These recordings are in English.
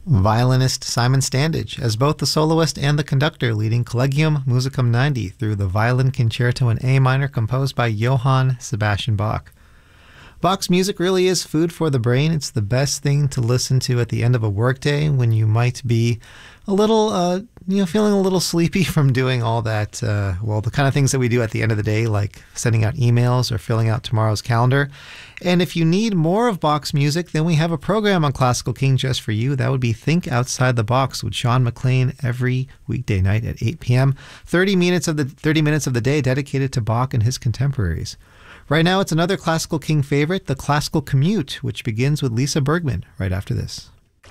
Violinist Simon Standage as both the soloist and the conductor, leading Collegium Musicum 90 through the Violin Concerto in A minor composed by Johann Sebastian Bach. Bach's music really is food for the brain. It's the best thing to listen to at the end of a workday when you might be a little, feeling a little sleepy from doing all that, the kind of things that we do at the end of the day, like sending out emails or filling out tomorrow's calendar. And if you need more of Bach's music, then we have a program on Classical King just for you. That would be Think Outside the Box with Sean McLean every weekday night at 8 p.m. 30 minutes of the day dedicated to Bach and his contemporaries. Right now, it's another Classical King favorite, the Classical Commute, which begins with Lisa Bergman right after this.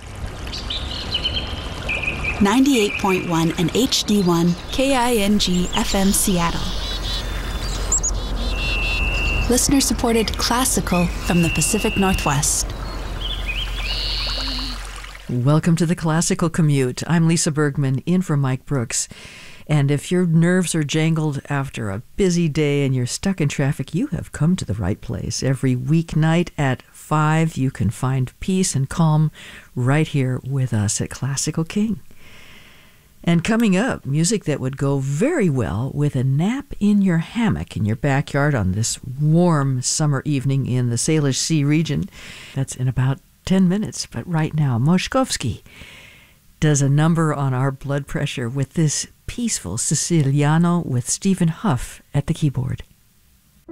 98.1 and HD1 KING FM Seattle. Listener-supported classical from the Pacific Northwest. Welcome to the Classical Commute. I'm Lisa Bergman, in for Mike Brooks. And if your nerves are jangled after a busy day and you're stuck in traffic, you have come to the right place. Every weeknight at 5, you can find peace and calm right here with us at Classical King. And coming up, music that would go very well with a nap in your hammock in your backyard on this warm summer evening in the Salish Sea region. That's in about 10 minutes. But right now, Moszkowski does a number on our blood pressure with this peaceful Siciliano with Stephen Huff at the keyboard.